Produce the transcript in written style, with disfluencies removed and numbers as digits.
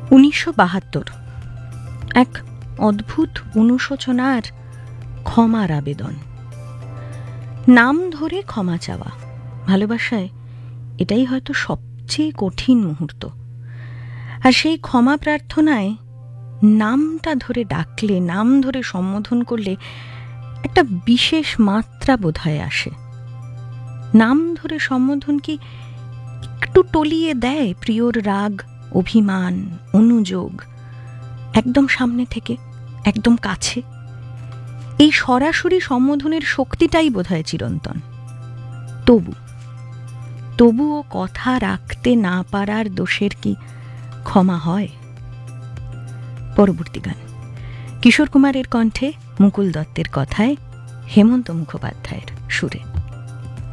1972 এক অদ্ভুত অনুশোচনার ক্ষমার আবেদন। নাম ধরে ক্ষমা চাওয়া ভালোবাসায় এটাই হয়তো সবচেয়ে কঠিন মুহূর্ত। আর সেই ক্ষমা প্রার্থনায় নামটা ধরে ডাকলে, নাম ধরে সম্বোধন করলে একটা বিশেষ মাত্রা বোধহয় আসে। নাম ধরে সম্বোধন কি একটু টলিয়ে দেয় প্রিয়র রাগ, অভিমান, অনুযোগ, একদম সামনে থেকে, একদম কাছে। এই সরাসরি সম্বোধনের শক্তিটাই বোধহয় চিরন্তন। তবুও কথা রাখতে না পারার দোষের কি ক্ষমা হয়? পরবর্তী গান কিশোর কুমারের কণ্ঠে, মুকুল দত্তের কথায়, হেমন্ত মুখোপাধ্যায়ের সুরে।